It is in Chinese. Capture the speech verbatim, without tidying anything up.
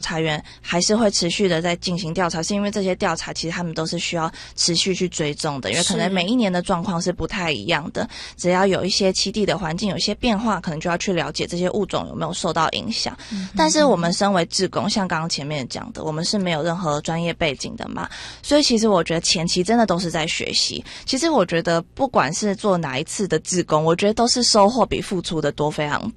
查员还是会持续的在进行调查，是因为这些调查其实他们都是需要持续去追踪的，因为可能每一年的状况是不太一样的，只要有一些栖地的环境有一些变化，可能就要去了解这些物种有没有受到影响。嗯、但是我们身为志工，像刚刚前面讲的，我们是没有任何专业背景的嘛，所以其实我觉得前期真的都是在学习。其实我觉得不管是做哪一次的志工，我觉得都是收获比付出的多非常